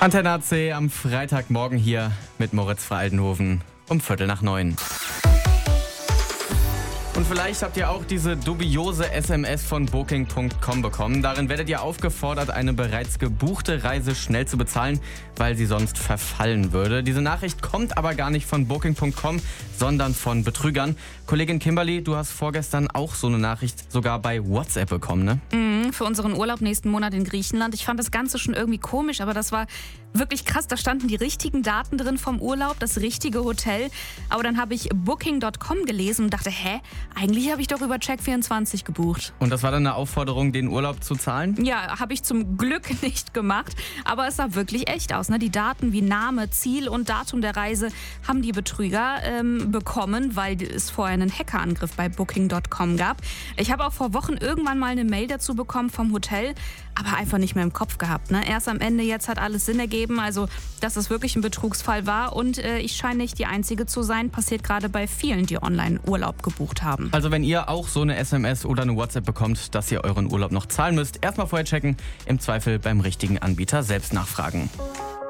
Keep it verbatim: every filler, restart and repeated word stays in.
Antenne A C am Freitagmorgen hier mit Moritz Frei-Aldenhoven um Viertel nach neun. Und vielleicht habt ihr auch diese dubiose S M S von Booking Punkt com bekommen. Darin werdet ihr aufgefordert, eine bereits gebuchte Reise schnell zu bezahlen, weil sie sonst verfallen würde. Diese Nachricht kommt aber gar nicht von Booking Punkt com, sondern von Betrügern. Kollegin Kimberly, du hast vorgestern auch so eine Nachricht sogar bei WhatsApp bekommen, ne? Mhm, für unseren Urlaub nächsten Monat in Griechenland. Ich fand das Ganze schon irgendwie komisch, aber das war wirklich krass. Da standen die richtigen Daten drin vom Urlaub, das richtige Hotel. Aber dann habe ich Booking Punkt com gelesen und dachte, hä? Eigentlich habe ich doch über Check vierundzwanzig gebucht. Und das war dann eine Aufforderung, den Urlaub zu zahlen? Ja, habe ich zum Glück nicht gemacht. Aber es sah wirklich echt aus. Ne? Die Daten wie Name, Ziel und Datum der Reise haben die Betrüger ähm, bekommen, weil es vorher einen Hackerangriff bei Booking Punkt com gab. Ich habe auch vor Wochen irgendwann mal eine Mail dazu bekommen vom Hotel, aber einfach nicht mehr im Kopf gehabt. Ne? Erst am Ende jetzt hat alles Sinn ergeben, also dass es wirklich ein Betrugsfall war. Und äh, ich scheine nicht die Einzige zu sein. Passiert gerade bei vielen, die online Urlaub gebucht haben. Also wenn ihr auch so eine S M S oder eine WhatsApp bekommt, dass ihr euren Urlaub noch zahlen müsst, erstmal vorher checken, im Zweifel beim richtigen Anbieter selbst nachfragen.